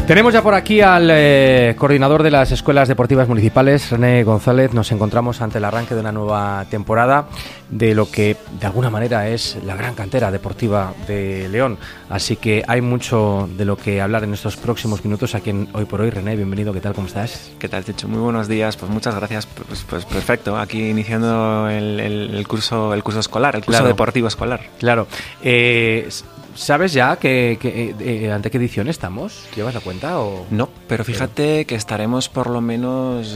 Tenemos ya por aquí al coordinador de las escuelas deportivas municipales, René González. Nos encontramos ante el arranque de una nueva temporada de lo que de alguna manera es la gran cantera deportiva de León. Así que hay mucho de lo que hablar en estos próximos minutos aquí en Hoy por Hoy. René, bienvenido, ¿qué tal? ¿Cómo estás? ¿Qué tal, Chicho? Muy buenos días, pues muchas gracias. Pues perfecto, aquí iniciando el curso escolar, el curso deportivo escolar. Claro. ¿Sabes ya ante qué edición estamos? ¿Llevas la cuenta o...? No, pero fíjate que estaremos por lo menos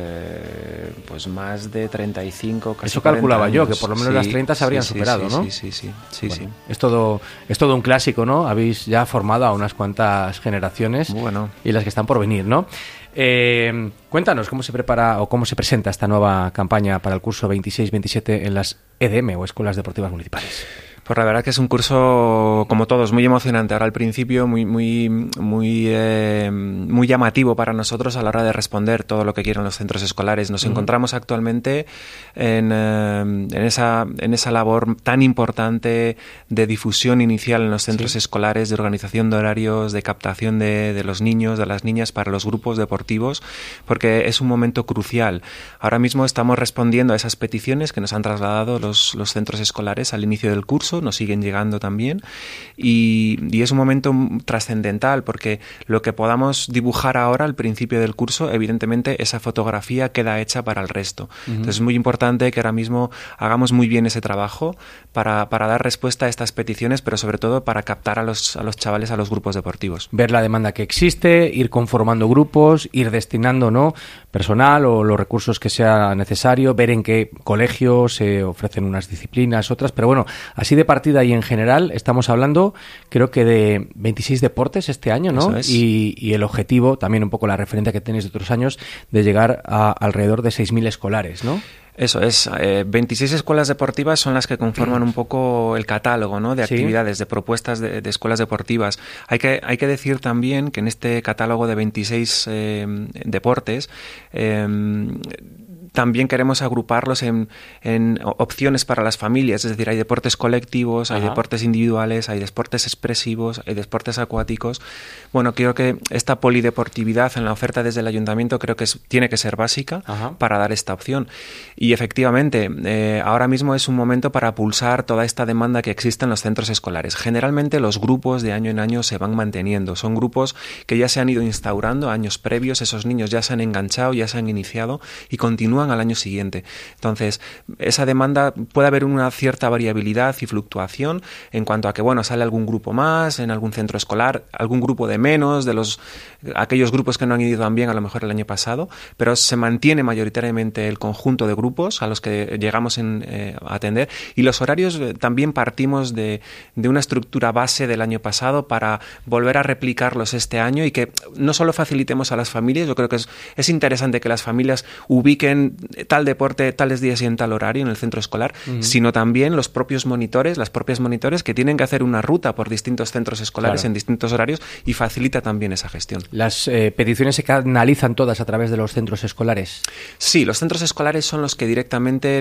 pues más de 35, casi Eso calculaba 40 yo, años. que por lo menos las 30 se habrían superado, ¿no? Sí. Bueno, es todo un clásico, ¿no? Habéis ya formado a unas cuantas generaciones y las que están por venir, ¿no? Cuéntanos cómo se prepara o cómo se presenta esta nueva campaña para el curso 26-27 en las EDM o Escuelas Deportivas Municipales. Pues la verdad que es un curso, como todos, muy emocionante. Ahora al principio muy llamativo para nosotros a la hora de responder todo lo que quieren los centros escolares. Nos encontramos actualmente en esa labor tan importante de difusión inicial en los centros escolares, de organización de horarios, de captación de los niños, de las niñas para los grupos deportivos, porque es un momento crucial. Ahora mismo estamos respondiendo a esas peticiones que nos han trasladado los centros escolares al inicio del curso. Nos siguen llegando también y es un momento trascendental porque lo que podamos dibujar ahora al principio del curso, evidentemente esa fotografía queda hecha para el resto. Entonces es muy importante que ahora mismo hagamos muy bien ese trabajo para dar respuesta a estas peticiones, pero sobre todo para captar a los chavales a los grupos deportivos. Ver la demanda que existe, ir conformando grupos, ir destinando, ¿no?, personal o los recursos que sea necesario, ver en qué colegios se ofrecen unas disciplinas, otras, pero bueno, así de partida y en general estamos hablando, creo que de 26 deportes este año, ¿no? Eso es. Y el objetivo, también un poco la referencia que tenéis de otros años, de llegar a alrededor de 6.000 escolares, ¿no? Eso es, 26 escuelas deportivas son las que conforman un poco el catálogo, ¿no?, de actividades, de propuestas de escuelas deportivas. Hay que decir también que en este catálogo de 26 deportes también queremos agruparlos en opciones para las familias, es decir, hay deportes colectivos, hay deportes individuales, hay deportes expresivos, hay deportes acuáticos. Bueno, creo que esta polideportividad en la oferta desde el ayuntamiento creo que tiene que ser básica para dar esta opción. Y efectivamente, ahora mismo es un momento para pulsar toda esta demanda que existe en los centros escolares. Generalmente los grupos de año en año se van manteniendo. Son grupos que ya se han ido instaurando años previos, esos niños ya se han enganchado, ya se han iniciado y continúan al año siguiente. Entonces, esa demanda puede haber una cierta variabilidad y fluctuación en cuanto a que, bueno, sale algún grupo más en algún centro escolar, algún grupo de menos, de aquellos grupos que no han ido tan bien a lo mejor el año pasado, pero se mantiene mayoritariamente el conjunto de grupos a los que llegamos a atender, y los horarios también partimos de una estructura base del año pasado para volver a replicarlos este año y que no solo facilitemos a las familias. Yo creo que es interesante que las familias ubiquen tal deporte, tales días y en tal horario en el centro escolar, sino también los propios monitores, las propias monitores que tienen que hacer una ruta por distintos centros escolares en distintos horarios, y facilita también esa gestión. ¿Las peticiones se canalizan todas a través de los centros escolares? Sí, los centros escolares son los que directamente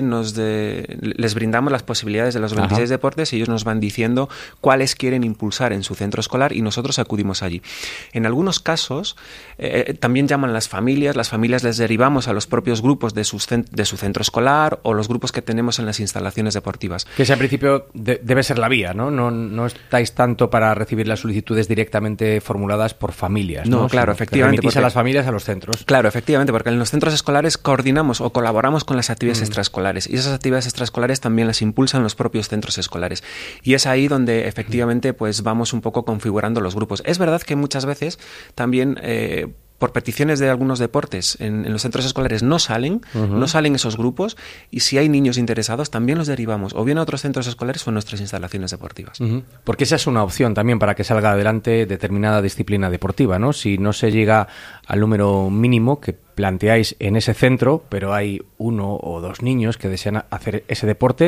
les brindamos las posibilidades de los 26 deportes, y ellos nos van diciendo cuáles quieren impulsar en su centro escolar y nosotros acudimos allí. En algunos casos también llaman las familias les derivamos a los propios grupos de su centro escolar o los grupos que tenemos en las instalaciones deportivas. Que ese al principio debe ser la vía, ¿no? No estáis tanto para recibir las solicitudes directamente formuladas por familias, ¿no? No, claro, efectivamente. Remitís a las familias a los centros. Claro, efectivamente, porque en los centros escolares coordinamos o colaboramos con las actividades extraescolares, y esas actividades extraescolares también las impulsan los propios centros escolares. Y es ahí donde efectivamente pues vamos un poco configurando los grupos. Es verdad que muchas veces también por peticiones de algunos deportes en los centros escolares no salen esos grupos, y si hay niños interesados también los derivamos o bien a otros centros escolares o a nuestras instalaciones deportivas. Porque esa es una opción también para que salga adelante determinada disciplina deportiva, ¿no? Si no se llega al número mínimo que planteáis en ese centro, pero hay uno o dos niños que desean hacer ese deporte,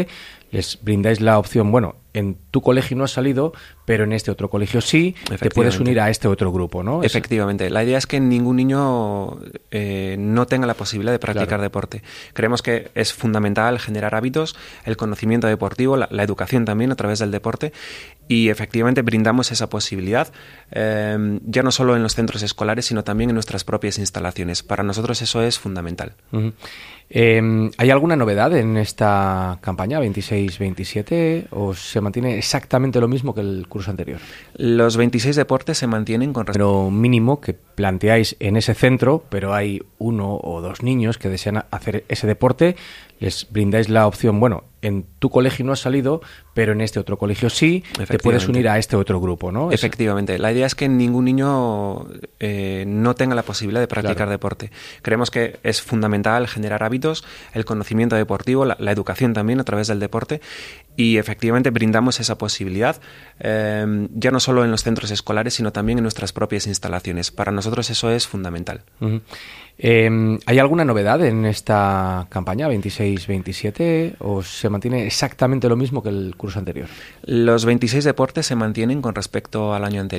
les brindáis la opción, bueno, en tu colegio no has salido, pero en este otro colegio sí, te puedes unir a este otro grupo, ¿no? Efectivamente. La idea es que ningún niño no tenga la posibilidad de practicar deporte. Creemos que es fundamental generar hábitos, el conocimiento deportivo, la educación también a través del deporte, y efectivamente brindamos esa posibilidad, ya no solo en los centros escolares, sino también en nuestras propias instalaciones. Para nosotros eso es fundamental. Uh-huh. ¿Hay alguna novedad en esta campaña 26-27 o se mantiene exactamente lo mismo que el curso anterior? Los 26 deportes se mantienen con respecto mínimo que planteáis en ese centro, pero hay 1 o 2 niños que desean hacer ese deporte, les brindáis la opción, bueno, en tu colegio no has salido, pero en este otro colegio sí, te puedes unir a este otro grupo, ¿no? Efectivamente. La idea es que ningún niño no tenga la posibilidad de practicar deporte. Creemos que es fundamental generar hábitos, el conocimiento deportivo, la educación también a través del deporte, y efectivamente brindamos esa posibilidad, ya no solo en los centros escolares, sino también en nuestras propias instalaciones. Para nosotros eso es fundamental. Uh-huh. ¿Hay alguna novedad en esta campaña 26-27 o se mantiene exactamente lo mismo que el curso anterior? Los 26 deportes se mantienen con respecto al año anterior.